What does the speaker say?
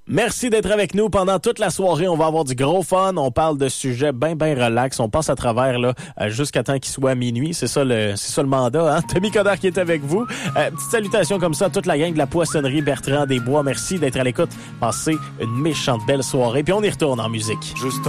Merci d'être avec nous pendant toute la soirée. On va avoir du gros fun. On parle de sujets bien relax. On passe à travers là jusqu'à temps qu'il soit minuit. C'est ça le mandat. Hein? Tommy Coderre qui est avec vous. Petite salutation comme ça à toute la gang de la poissonnerie Bertrand Desbois. Merci d'être à l'écoute. Passez une méchante belle soirée. Puis on y retourne en musique. Juste